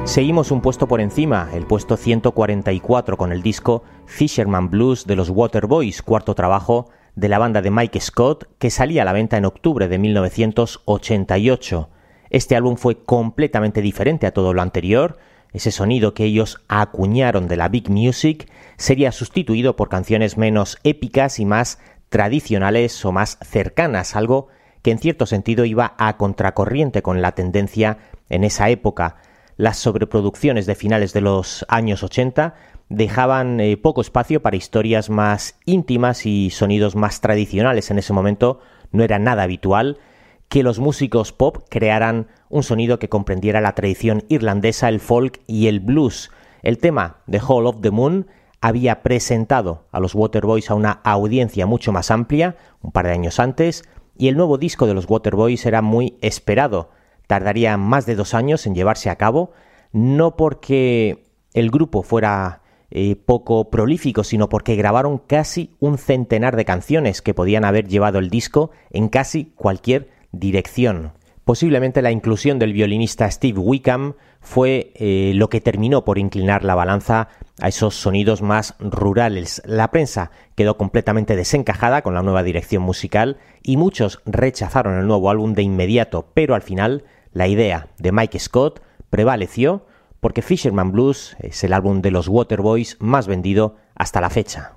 Seguimos un puesto por encima, el puesto 144 con el disco Fisherman Blues de los Waterboys, cuarto trabajo de la banda de Mike Scott, que salía a la venta en octubre de 1988. Este álbum fue completamente diferente a todo lo anterior. Ese sonido que ellos acuñaron de la big music sería sustituido por canciones menos épicas y más tradicionales o más cercanas, algo que en cierto sentido iba a contracorriente con la tendencia en esa época. Las sobreproducciones de finales de los años 80 dejaban poco espacio para historias más íntimas y sonidos más tradicionales. En ese momento no era nada habitual que los músicos pop crearan un sonido que comprendiera la tradición irlandesa, el folk y el blues. El tema The Hall of the Moon había presentado a los Waterboys a una audiencia mucho más amplia un par de años antes, y el nuevo disco de los Waterboys era muy esperado. Tardaría más de 2 años en llevarse a cabo, no porque el grupo fuera poco prolífico, sino porque grabaron casi un centenar de canciones que podían haber llevado el disco en casi cualquier dirección. Posiblemente la inclusión del violinista Steve Wickham fue lo que terminó por inclinar la balanza a esos sonidos más rurales. La prensa quedó completamente desencajada con la nueva dirección musical y muchos rechazaron el nuevo álbum de inmediato, pero al final la idea de Mike Scott prevaleció porque Fisherman Blues es el álbum de los Waterboys más vendido hasta la fecha.